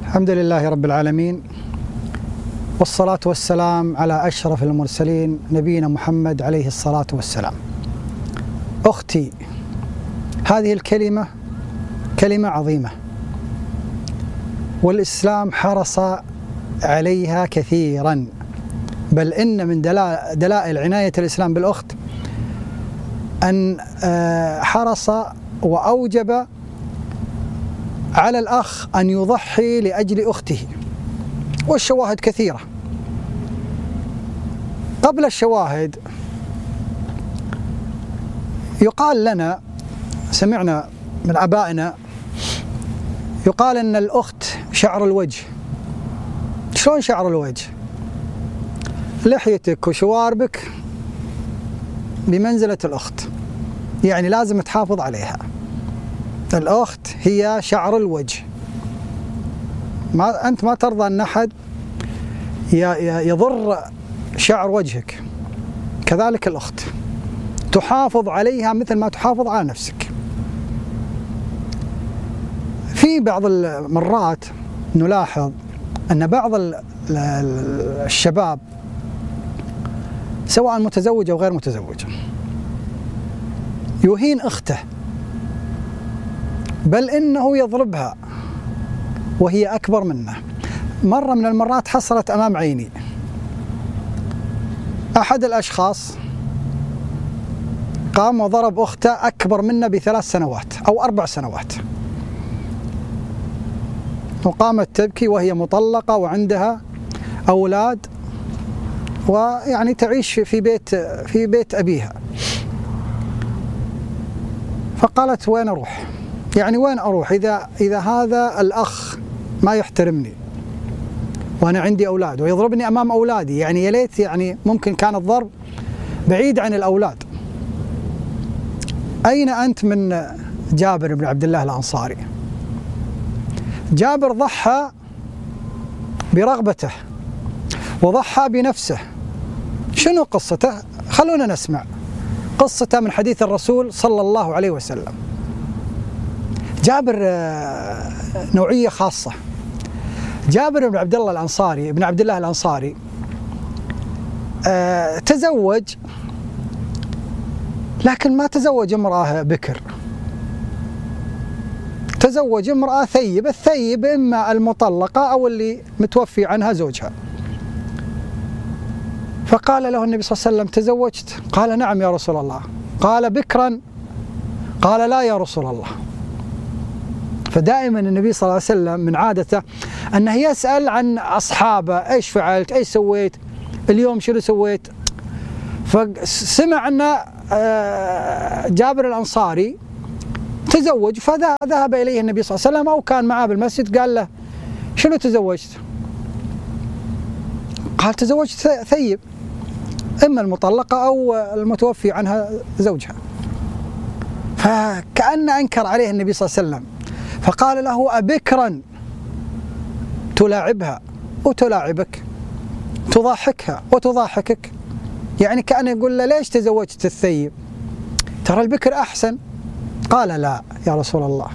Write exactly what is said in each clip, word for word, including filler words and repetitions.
الحمد لله رب العالمين، والصلاة والسلام على أشرف المرسلين نبينا محمد عليه الصلاة والسلام. أختي، هذه الكلمة كلمة عظيمة، والإسلام حرص عليها كثيرا، بل إن من دلائل عناية الإسلام بالأخت أن حرص وأوجب على الأخ أن يضحي لأجل أخته، والشواهد كثيرة. قبل الشواهد يقال لنا، سمعنا من آبائنا يقال أن الأخت شعر الوجه. شلون شعر الوجه؟ لحيتك وشواربك بمنزلة الأخت، يعني لازم تحافظ عليها. الأخت هي شعر الوجه، ما أنت ما ترضى أن أحد يضر شعر وجهك، كذلك الأخت تحافظ عليها مثل ما تحافظ على نفسك. في بعض المرات نلاحظ أن بعض الشباب سواء متزوج أو غير متزوج يهين أخته، بل إنه يضربها وهي أكبر منه. مرة من المرات حصلت أمام عيني أحد الأشخاص قام وضرب أخته أكبر منه بثلاث سنوات أو أربع سنوات، وقامت تبكي وهي مطلقة وعندها أولاد، ويعني تعيش في بيت في بيت أبيها. فقالت وين أروح؟ يعني وين أروح إذا إذا هذا الأخ ما يحترمني وأنا عندي أولاد ويضربني أمام أولادي؟ يعني يا ليت يعني ممكن كان الضرب بعيد عن الأولاد. أين أنت من جابر بن عبد الله الأنصاري؟ جابر ضحى برغبته وضحى بنفسه. شنو قصته؟ خلونا نسمع قصته من حديث الرسول صلى الله عليه وسلم. جابر نوعية خاصة. جابر بن عبد الله الأنصاري بن عبد الله الأنصاري تزوج، لكن ما تزوج امرأة بكر، تزوج امرأة ثيب. الثيب إما المطلقة أو اللي متوفي عنها زوجها. فقال له النبي صلى الله عليه وسلم تزوجت؟ قال نعم يا رسول الله. قال بكرا؟ قال لا يا رسول الله. فدائما النبي صلى الله عليه وسلم من عادته أنه يسأل عن أصحابه، إيش فعلت؟ إيش سويت؟ اليوم شنو سويت؟ فسمع أن جابر الأنصاري تزوج، فذهب إليه النبي صلى الله عليه وسلم أو كان معه بالمسجد، قال له شنو تزوجت؟ قال تزوجت ثيب، إما المطلقة أو المتوفي عنها زوجها. فكأن أنكر عليه النبي صلى الله عليه وسلم، فقال له أبكرا تلاعبها وتلاعبك، تضاحكها وتضاحكك؟ يعني كأن يقول له ليش تزوجت الثيب؟ ترى البكر أحسن. قال لا يا رسول الله،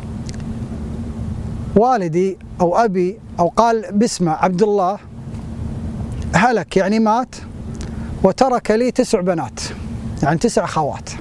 والدي أو أبي أو قال باسمه عبد الله هلك، يعني مات، وترك لي تسع بنات، يعني تسع أخوات.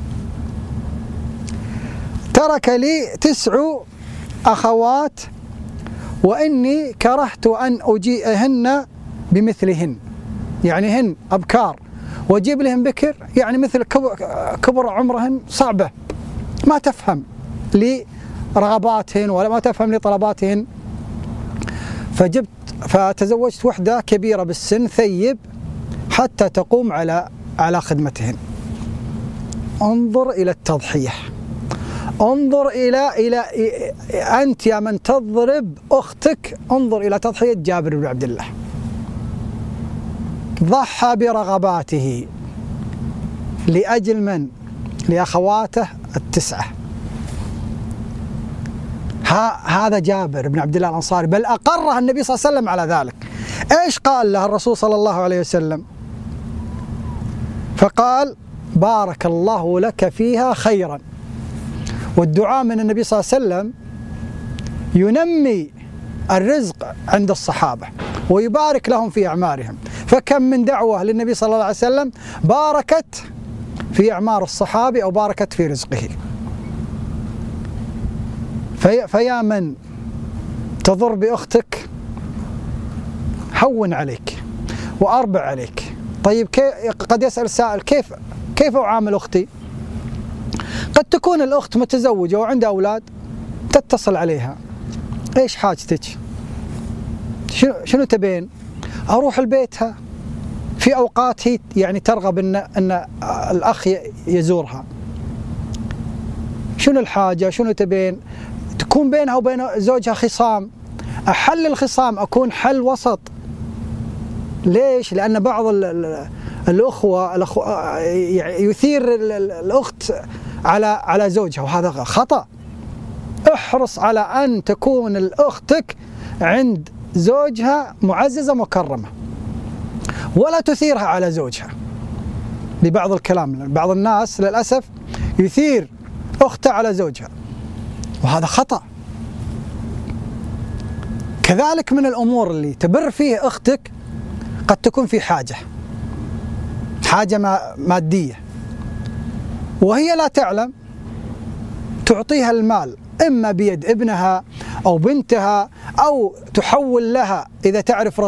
ترك لي تسع أخوات وإني كرهت أن أجيئهن بمثلهن، يعني هن أبكار وأجيب لهم بكر، يعني مثل كبر عمرهن صعبة، ما تفهم لرغباتهن ولا ما تفهم لطلباتهن. فجبت فتزوجت وحدة كبيرة بالسن ثيب حتى تقوم على على خدمتهن. انظر إلى التضحية، انظر إلى إلى أنت يا من تضرب أختك، انظر إلى تضحية جابر بن عبد الله. ضحى برغباته لأجل من؟ لأخواته التسعة. هذا جابر بن عبد الله الأنصاري، بل أقرها النبي صلى الله عليه وسلم على ذلك. إيش قال له الرسول صلى الله عليه وسلم؟ فقال بارك الله لك فيها خيرا. والدعاء من النبي صلى الله عليه وسلم ينمي الرزق عند الصحابة ويبارك لهم في أعمارهم. فكم من دعوة للنبي صلى الله عليه وسلم باركت في أعمار الصحابي أو باركت في رزقه. في فيا من تضر بأختك هون عليك وأربع عليك. طيب قد يسأل السائل كيف كيف أعامل أختي؟ قد تكون الأخت متزوجة وعندها أولاد، تتصل عليها، إيش حاجتك؟ شنو شنو تبين؟ أروح لبيتها في أوقات هي يعني ترغب إن إن الأخ يزورها. شنو الحاجة؟ شنو تبين؟ تكون بينها وبين زوجها خصام، أحل الخصام، أكون حل وسط. ليش؟ لأن بعض الأخوة يثير الأخت على على زوجها وهذا خطأ. احرص على أن تكون أختك عند زوجها معززة مكرمة، ولا تثيرها على زوجها ببعض الكلام. بعض الناس للأسف يثير أخته على زوجها وهذا خطأ. كذلك من الأمور اللي تبر فيه أختك قد تكون في حاجة حاجة مادية وهي لا تعلم، تعطيها المال إما بيد ابنها أو بنتها، أو تحول لها إذا تعرف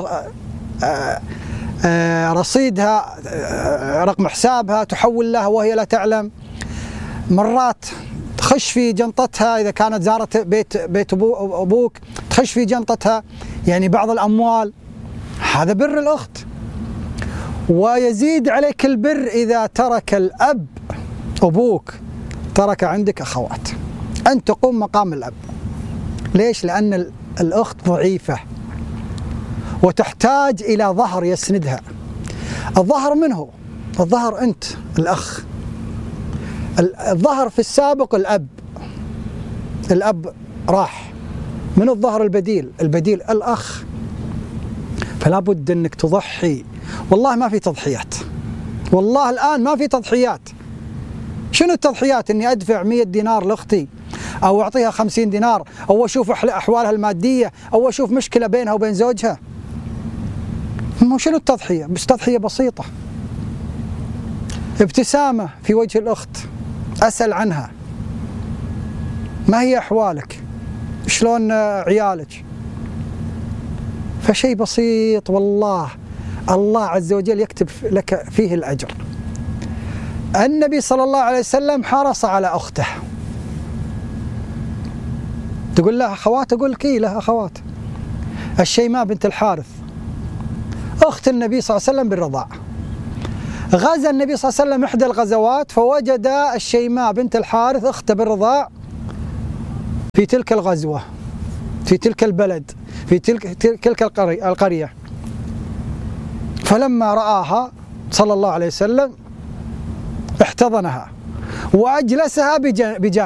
رصيدها رقم حسابها تحول لها وهي لا تعلم. مرات تخش في جنطتها إذا كانت زارت بيت بيت أبوك، تخش في جنطتها يعني بعض الأموال. هذا بر الأخت. ويزيد عليك البر إذا ترك الأب، أبوك ترك عندك أخوات، أن تقوم مقام الأب. ليش؟ لأن الأخت ضعيفة وتحتاج إلى ظهر يسندها. الظهر من هو؟ الظهر أنت الأخ. الظهر في السابق الأب، الأب راح، من الظهر البديل؟ البديل الأخ. فلا بد أنك تضحي. والله ما في تضحيات، والله الآن ما في تضحيات. شنو التضحيات؟ أني أدفع مئة دينار لأختي، أو أعطيها خمسين دينار، أو أشوف أحوالها المادية، أو أشوف مشكلة بينها وبين زوجها. مو شنو التضحية؟ بس تضحية بسيطة، ابتسامة في وجه الأخت، أسأل عنها، ما هي أحوالك؟ شلون عيالك؟ فشيء بسيط والله الله عز وجل يكتب لك فيه الأجر. النبي صلى الله عليه وسلم حرص على أخته. تقول لها أخوات؟ أقول لك إيه لها أخوات. الشيماء بنت الحارث أخت النبي صلى الله عليه وسلم بالرضاعة. غزا النبي صلى الله عليه وسلم إحدى الغزوات فوجد الشيماء بنت الحارث أخته بالرضاع في تلك الغزوة، في تلك البلد، في تلك تلك القرية. فلما رآها صلى الله عليه وسلم احتضنها وأجلسها بجانبه.